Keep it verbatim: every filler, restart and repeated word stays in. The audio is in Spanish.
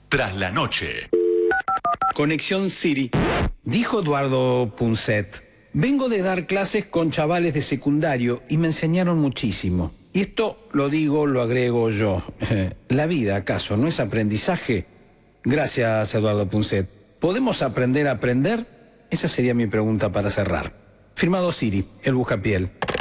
Tras la noche. Conexión Siri. Dijo Eduardo Punset: vengo de dar clases con chavales de secundario y me enseñaron muchísimo. Y esto lo digo, lo agrego yo. ¿La vida, acaso, no es aprendizaje? Gracias, Eduardo Punset. ¿Podemos aprender a aprender? Esa sería mi pregunta para cerrar. Firmado Siri, el buscapiel.